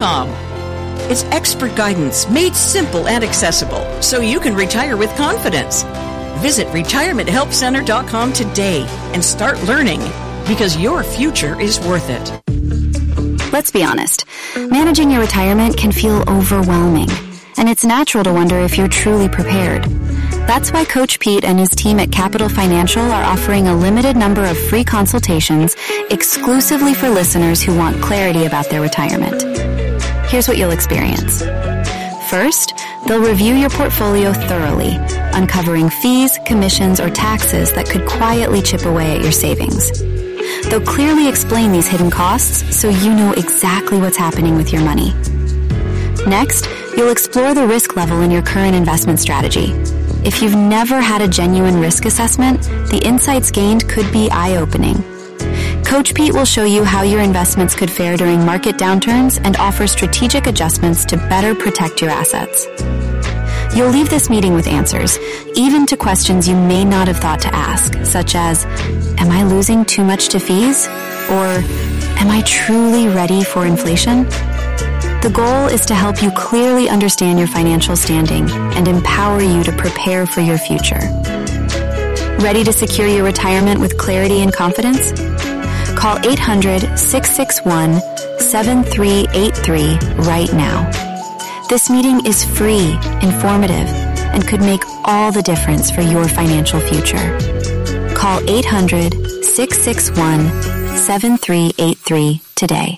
It's expert guidance made simple and accessible so you can retire with confidence. Visit retirementhelpcenter.com today and start learning, because your future is worth it. Let's be honest. Managing your retirement can feel overwhelming, and it's natural to wonder if you're truly prepared. That's why Coach Pete and his team at Capital Financial are offering a limited number of free consultations exclusively for listeners who want clarity about their retirement. Here's what you'll experience. First, they'll review your portfolio thoroughly, uncovering fees, commissions, or taxes that could quietly chip away at your savings. They'll clearly explain these hidden costs so you know exactly what's happening with your money. Next, you'll explore the risk level in your current investment strategy. If you've never had a genuine risk assessment, the insights gained could be eye-opening. Coach Pete will show you how your investments could fare during market downturns and offer strategic adjustments to better protect your assets. You'll leave this meeting with answers, even to questions you may not have thought to ask, such as, am I losing too much to fees? Or, am I truly ready for inflation? The goal is to help you clearly understand your financial standing and empower you to prepare for your future. Ready to secure your retirement with clarity and confidence? Call 800-661-7383 right now. This meeting is free, informative, and could make all the difference for your financial future. Call 800-661-7383 today.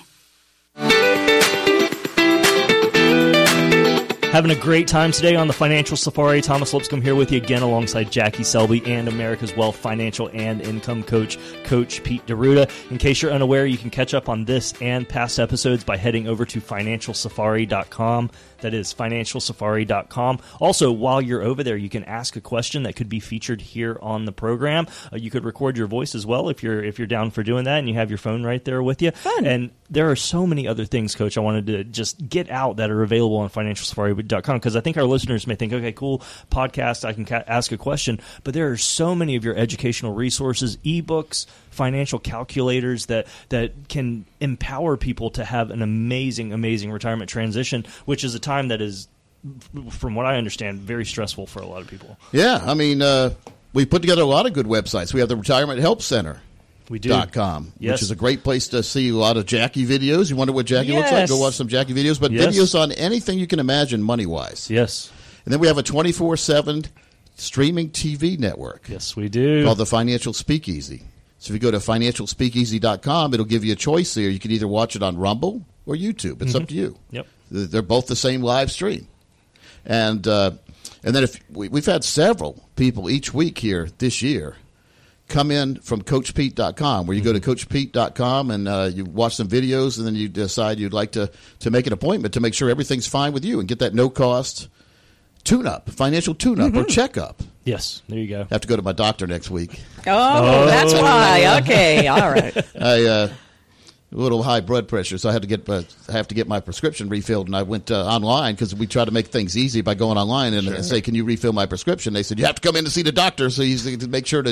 Having a great time today on the Financial Safari. Thomas Lipscomb here with you again alongside Jackie Selby and America's Wealth Financial and Income Coach, Coach Pete D'Arruda. In case you're unaware, you can catch up on this and past episodes by heading over to financialsafari.com. That is financialsafari.com. Also, while you're over there, you can ask a question that could be featured here on the program. You could record your voice as well if you're down for doing that and you have your phone right there with you. Fun. And there are so many other things, Coach, I wanted to just get out that are available on financialsafari.com, because I think our listeners may think, okay, cool, podcast, I can ask a question, but there are so many of your educational resources, ebooks, financial calculators that can empower people to have an amazing, amazing retirement transition, which is a time that is, from what I understand, very stressful for a lot of people. Yeah, I mean, we put together a lot of good websites. We have the Retirement Help Center. We do. .com, yes. Which is a great place to see a lot of Jackie videos. You wonder what Jackie looks like? Go watch some Jackie videos. But videos on anything you can imagine money-wise. Yes. And then we have a 24/7 streaming TV network. Yes, we do. Called the Financial Speakeasy. So if you go to financialspeakeasy.com, it'll give you a choice there. You can either watch it on Rumble or YouTube. It's up to you. Yep. They're both the same live stream. And then if we've had several people each week here this year come in from CoachPete.com, where you go to CoachPete.com and you watch some videos, and then you decide you'd like to make an appointment to make sure everything's fine with you and get that no-cost tune-up, financial tune-up or checkup. Yes, there you go. I have to go to my doctor next week. Oh, that's why. Okay, all right. A little high blood pressure, so I have to get my prescription refilled, and I went online because we try to make things easy by going online and say, "Can you refill my prescription?" They said, "You have to come in to see the doctor, so he's to make sure to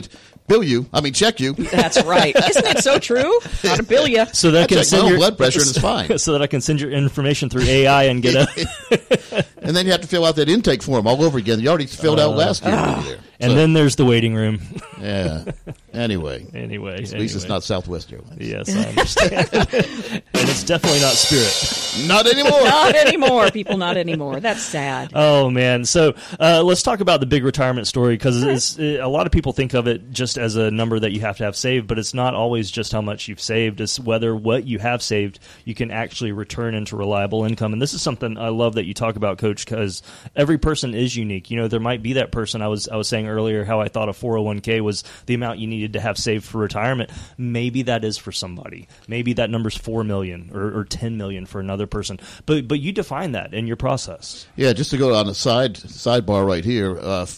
check you." That's right. Isn't it so true? How to bill you. So that I can send your blood pressure and it's fine. So that I can send your information through AI and get a. And then you have to fill out that intake form all over again. You already filled out last year. And then there's the waiting room. Yeah. Anyway. At least it's not Southwest Airlines. Yes, I understand. And it's definitely not Spirit. Not anymore. Not anymore, people. Not anymore. That's sad. Oh, man. So let's talk about the big retirement story, because a lot of people think of it just as a number that you have to have saved, but it's not always just how much you've saved. It's whether what you have saved you can actually return into reliable income. And this is something I love that you talk about, Coach, because every person is unique. You know, there might be that person. I was saying earlier how I thought a 401k was the amount you needed to have saved for retirement. Maybe that is for somebody. Maybe that number's 4 million or 10 million for another person. But you define that in your process. Yeah, just to go on the sidebar right here,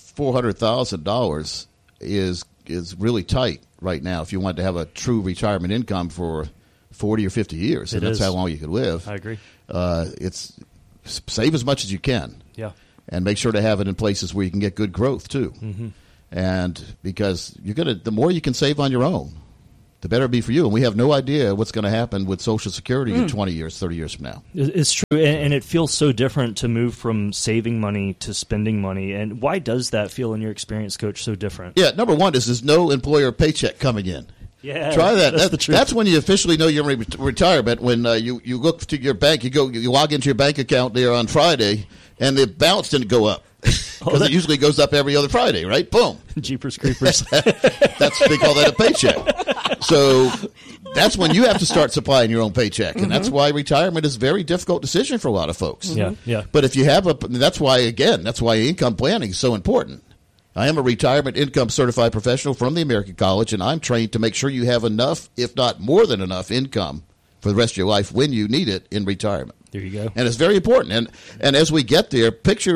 $400,000 is really tight right now if you want to have a true retirement income for 40 or 50 years. And that's how long you could live. I agree. It's save as much as you can. Yeah. And make sure to have it in places where you can get good growth too. Mm-hmm. And because the more you can save on your own, the better it'll be for you. And we have no idea what's going to happen with Social Security in 20 years, 30 years from now. It's true, and it feels so different to move from saving money to spending money. And why does that feel, in your experience, Coach, so different? Yeah, number one is there's no employer paycheck coming in. Yeah, try that. That's the truth. That's when you officially know you're in retirement. When you look to your bank, you log into your bank account there on Friday, and the balance didn't go up because it usually goes up every other Friday, right? Boom. Jeepers creepers. They call that a paycheck. So that's when you have to start supplying your own paycheck, and that's why retirement is a very difficult decision for a lot of folks. Yeah. But if you have that's why income planning is so important. I am a retirement income certified professional from the American College, and I'm trained to make sure you have enough, if not more than enough, income for the rest of your life when you need it in retirement. There you go. And it's very important. And as we get there,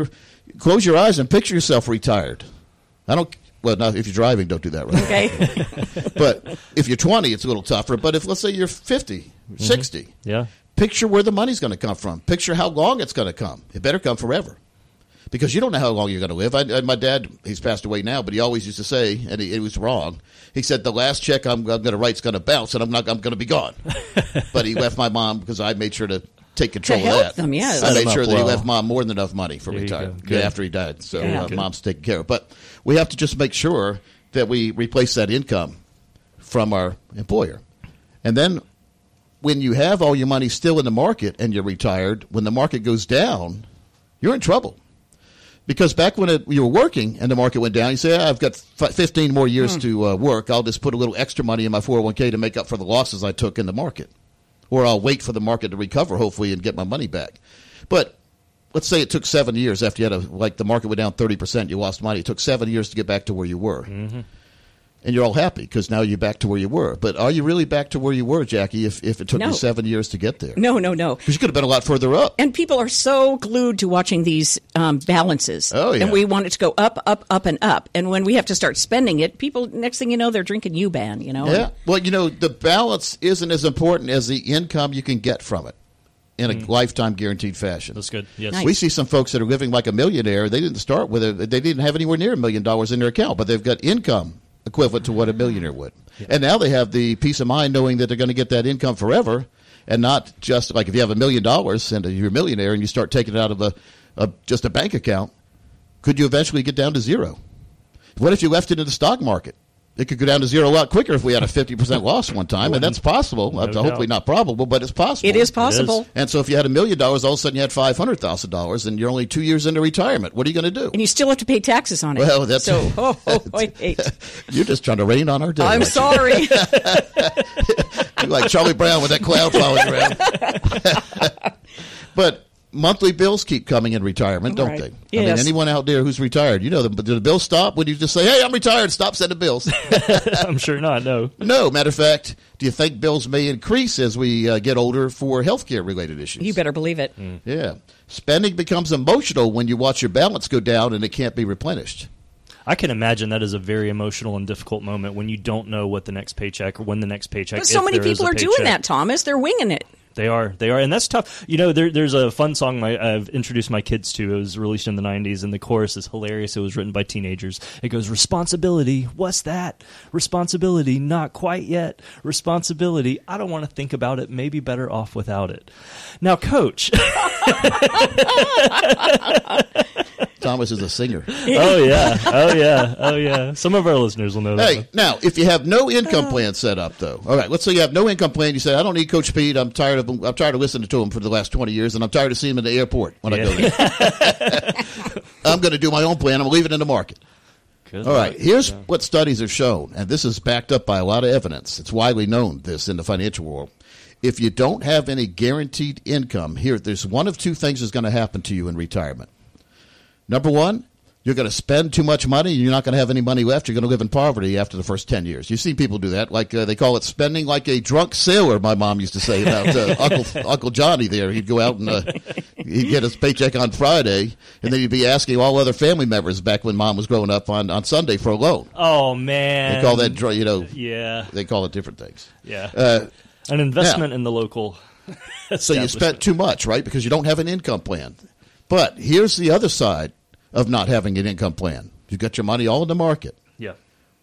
close your eyes and picture yourself retired. Not if you're driving, don't do that right. Okay. But if you're 20, it's a little tougher. But if, let's say, you're 50, 60, picture where the money's going to come from. Picture how long it's going to come. It better come forever. Because you don't know how long you're going to live. My dad, he's passed away now, but he always used to say, and he was wrong, he said, the last check I'm going to write is going to bounce, and I'm going to be gone. But he left my mom because I made sure to take control to of help that. them, yes. I made sure that he left Mom more than enough money for There you retirement go. after he died. So Good. Mom's taken care of. But we have to just make sure that we replace that income from our employer. And then when you have all your money still in the market and you're retired, when the market goes down, you're in trouble. Because back when you were working and the market went down, you say, I've got 15 more years to work. I'll just put a little extra money in my 401k to make up for the losses I took in the market. Or I'll wait for the market to recover, hopefully, and get my money back. But let's say it took 7 years after you had the market went down 30%, you lost money. It took 7 years to get back to where you were. Mm-hmm. And you're all happy because now you're back to where you were. But are you really back to where you were, Jackie, if it took you 7 years to get there? No. Because you could have been a lot further up. And people are so glued to watching these balances. Oh, yeah. And we want it to go up, up, up, and up. And when we have to start spending it, people, next thing you know, they're drinking U-Ban, Yeah. Well, the balance isn't as important as the income you can get from it in a lifetime guaranteed fashion. That's good. Yes. Nice. We see some folks that are living like a millionaire. They didn't start with it. They didn't have anywhere near $1 million in their account, but they've got income equivalent to what a millionaire would. Yeah. And now they have the peace of mind knowing that they're going to get that income forever, and not just like if you have $1 million and you're a millionaire and you start taking it out of just a bank account, could you eventually get down to zero? What if you left it in the stock market? It could go down to zero a lot quicker if we had a 50% loss one time, and that's possible. Hopefully not probable, but it's possible. It is possible. And so if you had $1 million, all of a sudden you had $500,000, and you're only 2 years into retirement. What are you going to do? And you still have to pay taxes on it. Well, that's so. Wait. You're just trying to rain on our day. I'm sorry. You're like Charlie Brown with that cloud following around. But monthly bills keep coming in retirement, don't they? Yes. I mean, anyone out there who's retired, do the bills stop when you just say, hey, I'm retired, stop sending bills? I'm sure not, no. No. Matter of fact, do you think bills may increase as we get older for healthcare related issues? You better believe it. Yeah. Spending becomes emotional when you watch your balance go down and it can't be replenished. I can imagine that is a very emotional and difficult moment when you don't know what the next paycheck or when the next paycheck. But so many people are doing that, Thomas. They're winging it. They are, and that's tough. There's a fun song I've introduced my kids to. It was released in the 90s, and the chorus is hilarious. It was written by teenagers. It goes, responsibility, what's that? Responsibility, not quite yet. Responsibility, I don't want to think about it. Maybe better off without it. Now, Coach. Thomas is a singer. Oh, yeah. Some of our listeners will know that. Hey, now, if you have no income plan set up, though, all right, let's say you have no income plan. You say, I don't need Coach Pete. I'm tired of listening to him for the last 20 years, and I'm tired of seeing him in the airport when I go there. I'm going to do my own plan. I'm leaving it in the market. Good. All right, here's what studies have shown, and this is backed up by a lot of evidence. It's widely known, this, in the financial world. If you don't have any guaranteed income, there's one of two things that's going to happen to you in retirement. Number one, you're going to spend too much money, and you're not going to have any money left. You're going to live in poverty after the first 10 years. You've seen people do that. Like they call it spending like a drunk sailor, my mom used to say about Uncle Johnny there. He'd go out and he'd get his paycheck on Friday, and then he'd be asking all other family members back when Mom was growing up on Sunday for a loan. Oh, man. They call that, yeah. They call it different things. Yeah. An investment in the local So you spent too much, right, because you don't have an income plan. But here's the other side of not having an income plan. You've got your money all in the market. Yeah.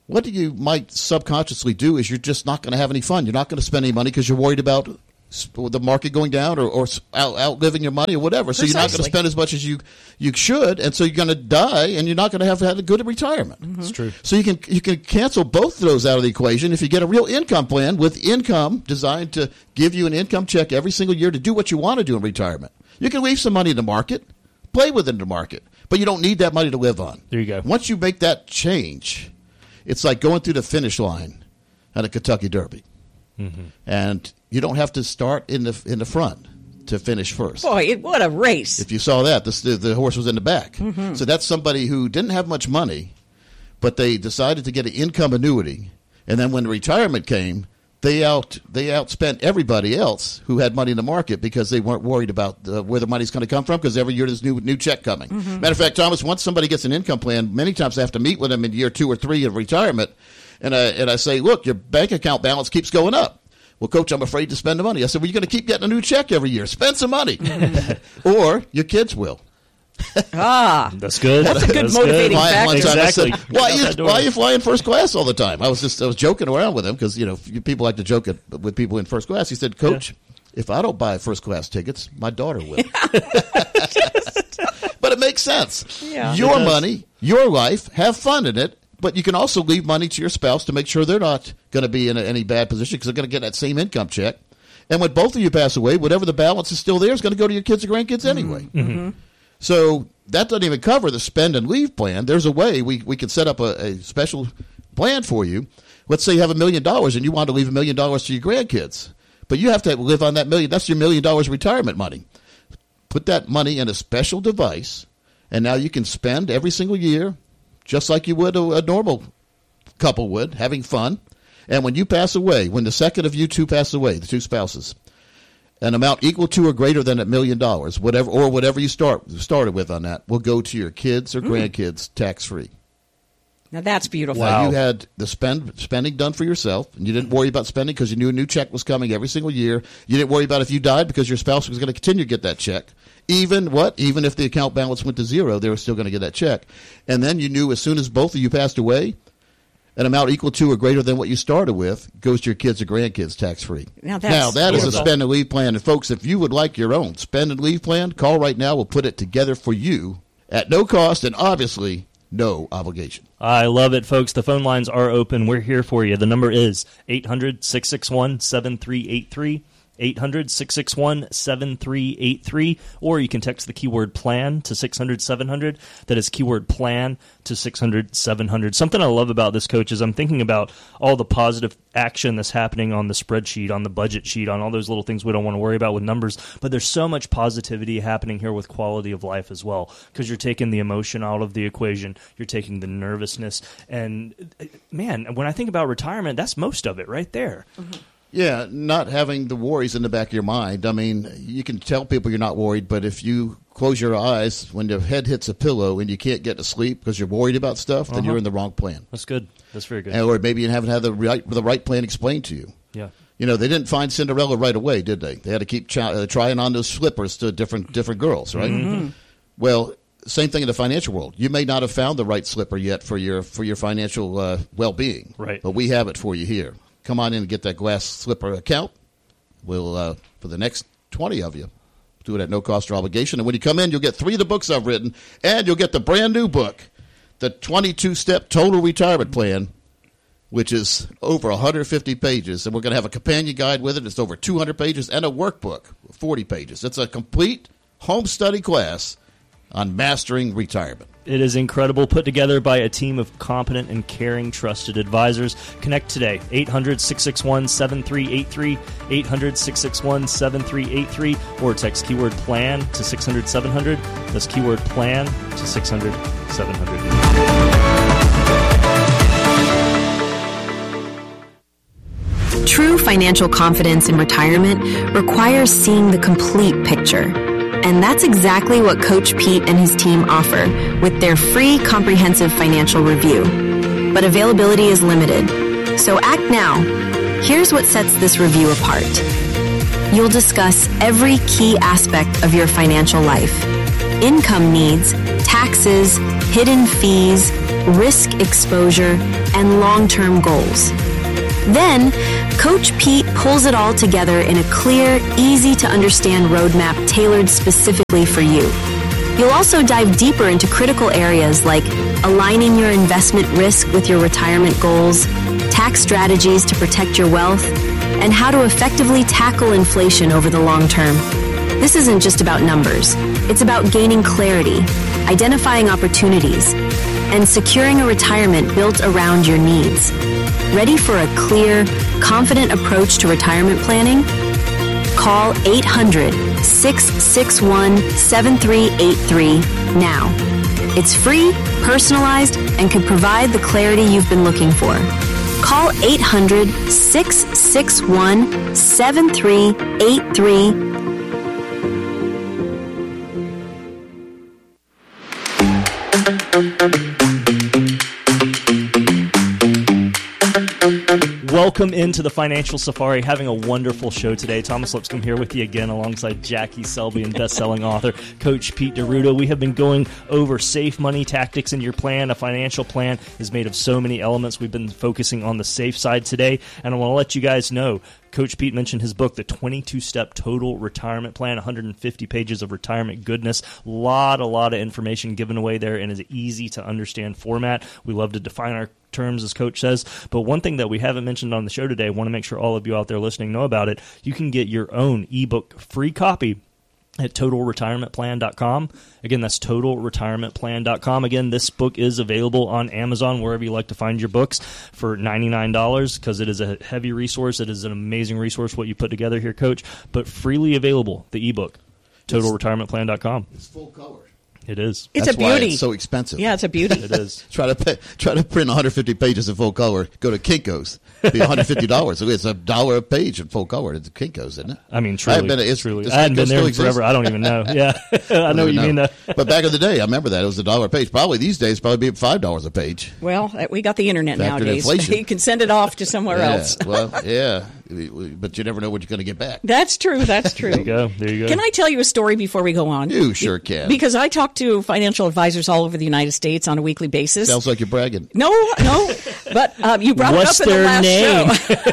what you might subconsciously do is you're just not going to have any fun. You're not going to spend any money because you're worried about the market going down or outliving your money or whatever. So you're not going to spend as much as you should, and so you're going to die, and you're not going to have had a good retirement. Mm-hmm. That's true. So you can cancel both of those out of the equation if you get a real income plan with income designed to give you an income check every single year to do what you want to do in retirement. You can leave some money in the market, play within the market, but you don't need that money to live on. There you go. Once you make that change, it's like going through the finish line at a Kentucky Derby. Mm-hmm. And you don't have to start in the front to finish first. Boy, what a race. If you saw that, the horse was in the back. Mm-hmm. So that's somebody who didn't have much money, but they decided to get an income annuity. And then when retirement came, they outspent everybody else who had money in the market because they weren't worried about where the money's going to come from, because every year there's new check coming. Mm-hmm. Matter of fact, Thomas, once somebody gets an income plan, many times I have to meet with them in year 2 or 3 of retirement, and I say, look, your bank account balance keeps going up. Well, Coach, I'm afraid to spend the money. I said, well, you're going to keep getting a new check every year. Spend some money. Mm-hmm. Or your kids will. That's good. That's a good motivating factor. Exactly. I said, why are you flying first class all the time? I was joking around with him because, people like to joke with people in first class. He said, Coach, if I don't buy first class tickets, my daughter will. But it makes sense. Yeah. Your money, your life, have fun in it. But you can also leave money to your spouse to make sure they're not going to be in any bad position because they're going to get that same income check. And when both of you pass away, whatever the balance is still there is going to go to your kids or grandkids anyway. Mm-hmm. So that doesn't even cover the spend and leave plan. There's a way we can set up a special plan for you. Let's say you have $1 million and you want to leave $1 million to your grandkids. But you have to live on that $1 million. That's your $1 million retirement money. Put that money in a special device, and now you can spend every single year just like you would a normal couple would, having fun. And when you pass away, when the second of you two pass away, the two spouses, an amount equal to or greater than $1 million, whatever you started with on that, will go to your kids or grandkids tax-free. Now that's beautiful. Wow. You had the spending done for yourself, and you didn't worry about spending because you knew a new check was coming every single year. You didn't worry about if you died because your spouse was going to continue to get that check. Even if the account balance went to zero, they were still going to get that check. And then you knew as soon as both of you passed away, an amount equal to or greater than what you started with goes to your kids or grandkids tax-free. Now that is a spend and leave plan. And folks, if you would like your own spend and leave plan, call right now. We'll put it together for you at no cost and obviously no obligation. I love it, folks. The phone lines are open. We're here for you. The number is 800-661-7383. 800-661-7383, or you can text the keyword plan to 600-700. That is keyword plan to 600-700. Something I love about this, Coach, is I'm thinking about all the positive action that's happening on the spreadsheet, on the budget sheet, on all those little things we don't want to worry about with numbers, but there's so much positivity happening here with quality of life as well, because you're taking the emotion out of the equation, you're taking the nervousness, and man, when I think about retirement, that's most of it right there. Mm-hmm. Yeah, not having the worries in the back of your mind. I mean, you can tell people you're not worried, but if you close your eyes when your head hits a pillow and you can't get to sleep because you're worried about stuff, then you're in the wrong plan. That's good. That's very good. Or maybe you haven't had the right plan explained to you. Yeah. They didn't find Cinderella right away, did they? They had to keep trying on those slippers to different girls, right? Mm-hmm. Well, same thing in the financial world. You may not have found the right slipper yet for your financial well-being, right? But we have it for you here. Come on in and get that glass slipper account. We'll, for the next 20 of you, do it at no cost or obligation. And when you come in, you'll get 3 of the books I've written, and you'll get the brand new book, the 22-Step Total Retirement Plan, which is over 150 pages. And we're going to have a companion guide with it. It's over 200 pages, and a workbook, 40 pages. It's a complete home study class on mastering retirement. It is incredible, put together by a team of competent and caring, trusted advisors. Connect today, 800-661-7383, 800-661-7383, or text keyword PLAN to 600-700. That's keyword PLAN to 600-700. True financial confidence in retirement requires seeing the complete picture. And that's exactly what Coach Pete and his team offer with their free comprehensive financial review. But availability is limited, so act now. Here's what sets this review apart. You'll discuss every key aspect of your financial life: income needs, taxes, hidden fees, risk exposure, and long-term goals. Then, Coach Pete pulls it all together in a clear, easy-to-understand roadmap tailored specifically for you. You'll also dive deeper into critical areas like aligning your investment risk with your retirement goals, tax strategies to protect your wealth, and how to effectively tackle inflation over the long term. This isn't just about numbers. It's about gaining clarity, identifying opportunities, and securing a retirement built around your needs. Ready for a clear, confident approach to retirement planning? Call 800-661-7383 now. It's free, personalized, and can provide the clarity you've been looking for. Call 800-661-7383. Welcome into the Financial Safari. Having a wonderful show today. Thomas Lipscomb here with you again alongside Jackie Selby and best-selling author Coach Pete D'Arruda. We have been going over safe money tactics in your plan. A financial plan is made of so many elements. We've been focusing on the safe side today, and I want to let you guys know Coach Pete mentioned his book, The 22-Step Total Retirement Plan, 150 pages of retirement goodness. A lot of information given away there in an easy-to-understand format. We love to define our terms, as Coach says. But one thing that we haven't mentioned on the show today, I want to make sure all of you out there listening know about it. You can get your own ebook free copy at TotalRetirementPlan.com. Again, that's TotalRetirementPlan.com. Again, this book is available on Amazon, wherever you like to find your books, for $99 because it is a heavy resource. It is an amazing resource, what you put together here, Coach, but freely available, the ebook, TotalRetirementPlan.com. It's full color. It is. It's That's a beauty. Why it's so expensive. Yeah, it's a beauty. It is. Try to print 150 pages in full color. Go to Kinko's. It'd be $150. So it's $1 a page in full color. It's Kinko's, isn't it? I mean, truly. Does I hadn't been Kinko's there still in forever. I don't even know. Yeah, I know what you mean, though. But back in the day, I remember that. It was $1 a page. Probably these days, probably be $5 a page. Well, we got the internet Factor nowadays. inflation. You can send it off to somewhere else. Well, yeah. But you never know what you're going to get back. That's true. That's true. There you go. There you go. Can I tell you a story before we go on? You sure can. Because I talk to financial advisors all over the United States on a weekly basis. Sounds like you're bragging. No. But you brought What's it up in the last their name?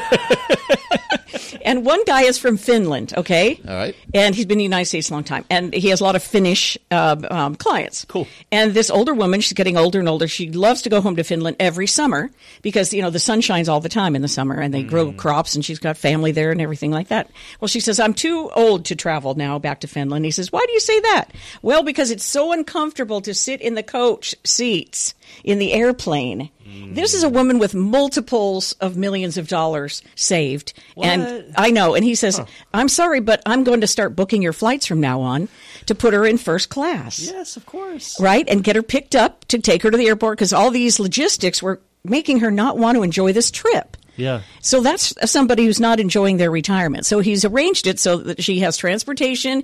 show. And one guy is from Finland, okay? All right. And he's been in the United States a long time. And he has a lot of Finnish clients. Cool. And this older woman, she's getting older and older. She loves to go home to Finland every summer because, the sun shines all the time in the summer and they grow crops and she's got family there and everything like that. Well, she says, I'm too old to travel now back to Finland. He says, why do you say that? Well, because it's so uncomfortable to sit in the coach seats in the airplane. This is a woman with multiples of millions of dollars saved. What? And I know. And he says, I'm sorry, but I'm going to start booking your flights from now on to put her in first class. Yes, of course. Right? And get her picked up to take her to the airport because all these logistics were making her not want to enjoy this trip. Yeah. So that's somebody who's not enjoying their retirement. So he's arranged it so that she has transportation,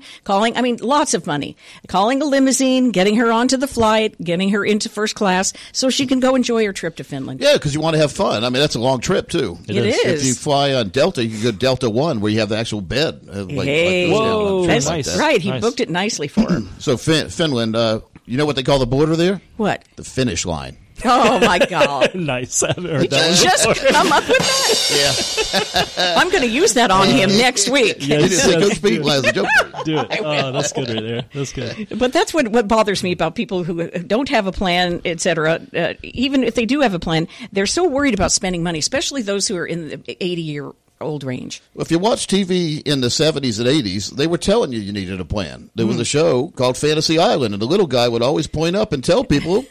lots of money, calling a limousine, getting her onto the flight, getting her into first class so she can go enjoy her trip to Finland. Yeah, because you want to have fun. I mean, that's a long trip, too. It is. If you fly on Delta, you can go Delta One where you have the actual bed. Whoa, That's nice. right. He Nice. booked it nicely for her. So Finland, you know what they call the border there? What? The finish line. Oh, my God. Nice. I haven't heard Did that you one just before. come up with that? Yeah. I'm going to use that on him next week. Yes, He didn't say yes, Coach Pete as a joke. do it. Oh, that's good right there. That's good. But that's what bothers me about people who don't have a plan, et cetera. Even if they do have a plan, they're so worried about spending money, especially those who are in the 80-year-old range. Well, if you watch TV in the 70s and 80s, they were telling you needed a plan. There was a show called Fantasy Island, and the little guy would always point up and tell people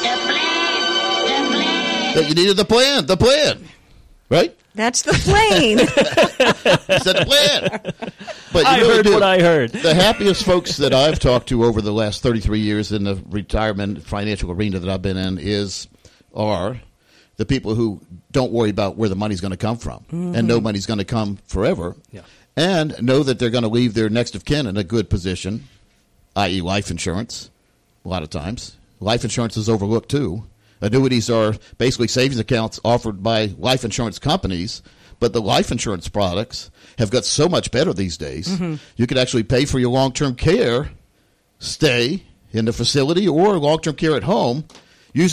that you needed the plan, right? That's the plane. He said the plan. But you I really heard do. what I heard. The happiest folks that I've talked to over the last 33 years in the retirement financial arena that I've been in are the people who don't worry about where the money's going to come from and know money's going to come forever and know that they're going to leave their next of kin in a good position, i.e. life insurance a lot of times. Life insurance is overlooked too. Annuities are basically savings accounts offered by life insurance companies, but the life insurance products have got so much better these days. You could actually pay for your long-term care, stay in the facility, or long-term care at home